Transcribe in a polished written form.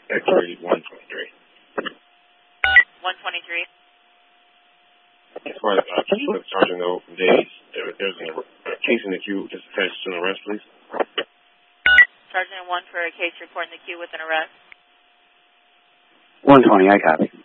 X-ray 123. 123. As far as Sergeant Days, there's a case in the queue. Just attached to an arrest, please. Sergeant 1 for a case report in the queue with an arrest. 120, I copy.